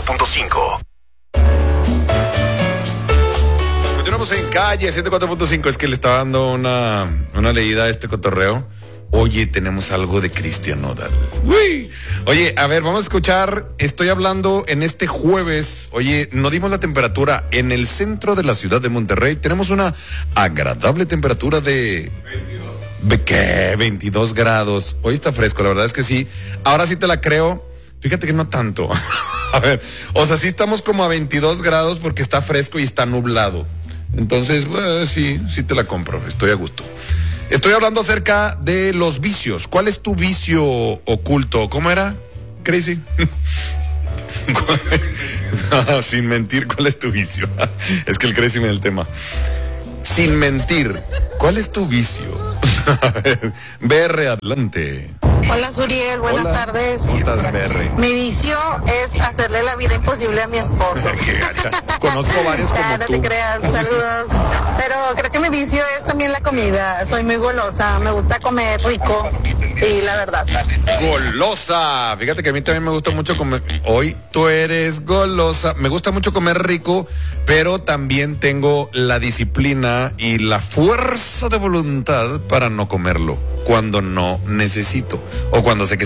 104.5. Continuamos en calle 104.5. Es que le estaba dando una leída a este cotorreo. Oye, tenemos algo de Cristian Nodal. Uy. Oye, a ver, vamos a escuchar. Estoy hablando en este jueves. Oye, no dimos la temperatura. En el centro de la ciudad de Monterrey tenemos una agradable temperatura de... ¿Qué? 22 grados. Hoy está fresco, la verdad es que sí. Ahora sí te la creo. Fíjate que no tanto. A ver, o sea, sí estamos como a 22 grados porque está fresco y está nublado. Entonces, sí te la compro. Estoy a gusto. Estoy hablando acerca de los vicios. ¿Cuál es tu vicio oculto? ¿Cómo era, Crazy? No, sin mentir, ¿cuál es tu vicio? Es que el Crazy me da el tema. Sin mentir, ¿cuál es tu vicio? A ver, BR, adelante. Hola, Suriel, buenas tardes. ¿Cómo estás, BR? Mi vicio es hacerle la vida imposible a mi esposo. Qué gacha. Conozco varios como no tú. te creas, saludos. Pero creo que mi vicio es también la comida. Soy muy golosa, me gusta comer rico y la verdad. Golosa. Fíjate que a mí también me gusta mucho comer. Hoy tú eres golosa. Me gusta mucho comer rico, pero también tengo la disciplina y la fuerza de voluntad para no comerlo cuando no necesito o cuando sé que